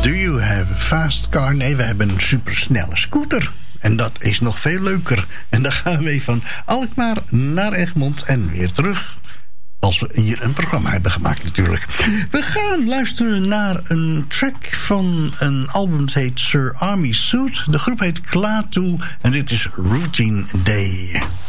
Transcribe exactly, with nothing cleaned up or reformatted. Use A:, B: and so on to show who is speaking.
A: Do you have a fast car? Nee, we hebben een supersnelle scooter. En dat is nog veel leuker. En dan gaan we mee van Alkmaar naar Egmond en weer terug. Als we hier een programma hebben gemaakt natuurlijk. We gaan luisteren naar een track van een album dat heet Sir Army Suit. De groep heet Klaatu en dit is Routine Day.